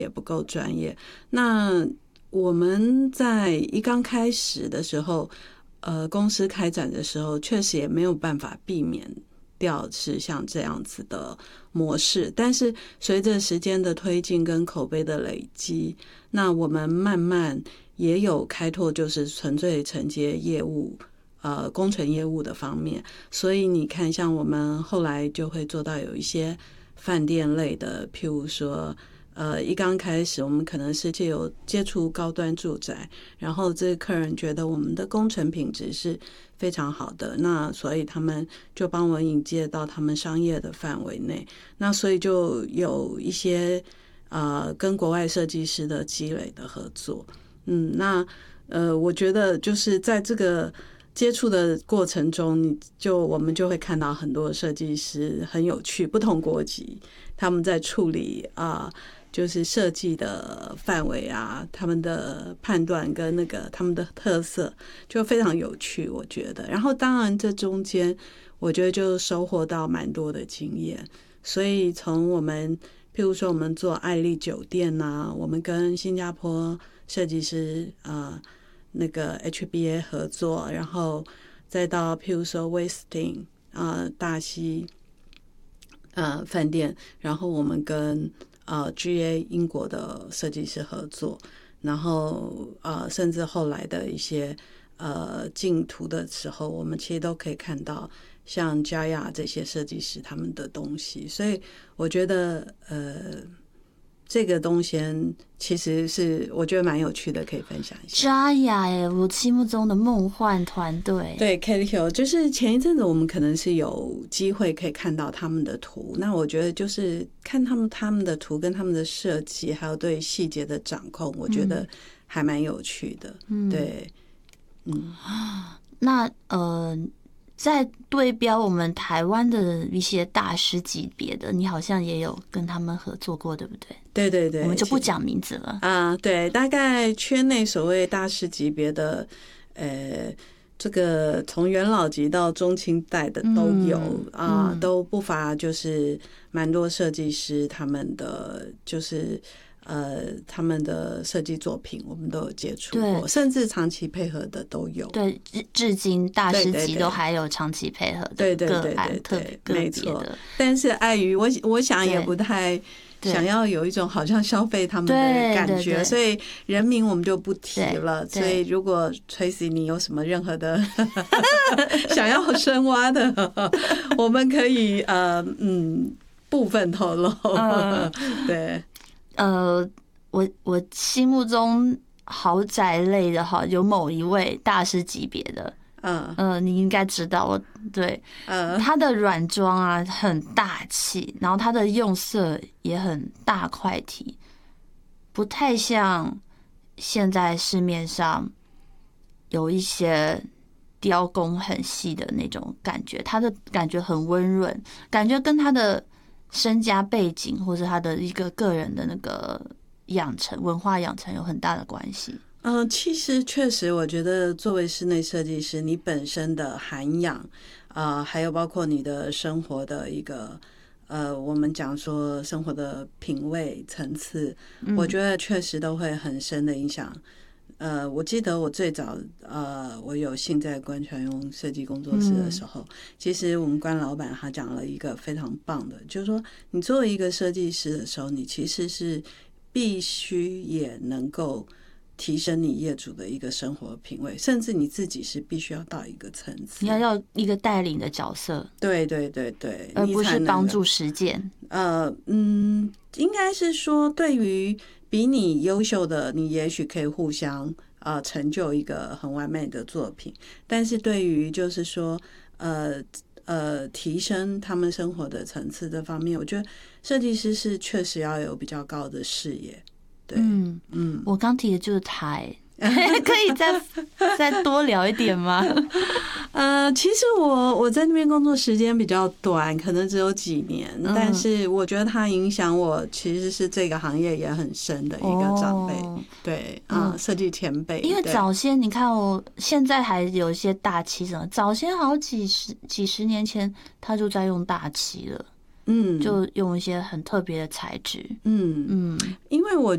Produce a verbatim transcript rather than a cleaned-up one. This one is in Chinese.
也不够专业。那我们在一刚开始的时候，呃，公司开展的时候，确实也没有办法避免掉是像这样子的模式。但是随着时间的推进跟口碑的累积，那我们慢慢也有开拓，就是纯粹承接业务。呃，工程业务的方面，所以你看，像我们后来就会做到有一些饭店类的，譬如说，呃，一刚开始我们可能是借由接触高端住宅，然后这个客人觉得我们的工程品质是非常好的，那所以他们就帮我引介到他们商业的范围内，那所以就有一些呃跟国外设计师的积累的合作，嗯，那呃，我觉得就是在这个接触的过程中，你就我们就会看到很多设计师很有趣，不同国籍他们在处理啊、呃，就是设计的范围啊，他们的判断跟那个他们的特色就非常有趣，我觉得。然后当然这中间，我觉得就收获到蛮多的经验。所以从我们譬如说我们做爱丽酒店啊，我们跟新加坡设计师呃。那个 H B A 合作，然后再到譬如说 Westin 啊、呃、大溪呃饭店，然后我们跟呃 G A 英国的设计师合作，然后呃甚至后来的一些呃竞图的时候，我们其实都可以看到像嘉亚这些设计师他们的东西，所以我觉得呃。这个东西其实是我觉得蛮有趣的，可以分享一下。 扎雅耶，我心目中的梦幻团队。 对 Katie Hill， 就是前一阵子我们可能是有机会可以看到他们的图，那我觉得就是看他们他们的图跟他们的设计，还有对细节的掌控，我觉得还蛮有趣的。嗯，对，嗯， 那呃。在对标我们台湾的一些大师级别的，你好像也有跟他们合作过，对不对？ 对对对， 我们就不讲名字了啊。对，大概圈内所谓大师级别的，呃，这个从元老级到中青代的都有、嗯、啊、嗯，都不乏就是蛮多设计师他们的就是。呃，他们的设计作品我们都有接触过，甚至长期配合的都有。 对，至今大师级都还有长期配合的个案，特别个别的。 但是碍于我，我想也不太想要有一种好像消费他们的感觉，对对对，所以人名我们就不提了。所以如果 Tracy 你有什么任何的想要深挖的，我们可以呃嗯部分透露。嗯、对。 呃，我我心目中豪宅类的哈，有某一位大师级别的，嗯呃，你应该知道，对，嗯，他的软装啊很大气，然后他的用色也很大块体，不太像现在市面上有一些雕工很细的那种感觉，他的感觉很温润，感觉跟他的身家背景或是他的一个个人的那个养成文化养成有很大的关系。 嗯，其实确实，我觉得作为室内设计师，你本身的涵养啊、呃，还有包括你的生活的一个呃，我们讲说生活的品味层次，嗯、我觉得确实都会很深的影响。呃，我记得我最早呃，我有幸在关传用设计工作室的时候，嗯、其实我们关老板他讲了一个非常棒的，就是说你作为一个设计师的时候，你其实是必须也能够提升你业主的一个生活品味，甚至你自己是必须要到一个层次， 你要要一个带领的角色， 对对对对， 而不是帮助实践。 呃嗯，应该是说对于比你优秀的，你也许可以互相呃成就一个很完美的作品，但是对于就是说呃呃提升他们生活的层次这方面，我觉得设计师是确实要有比较高的视野。对， 嗯嗯，我刚提的就是他，可以再再多聊一点吗？ 呃，其实我我在那边工作时间比较短，可能只有几年，嗯、但是我觉得他影响我其实是这个行业也很深的一个长辈，哦、对啊，设计前辈。 因为早先你看我现在还有一些大漆什么，早先好几十几十年前他就在用大漆了。嗯，就用一些很特别的材质。 嗯嗯，因为我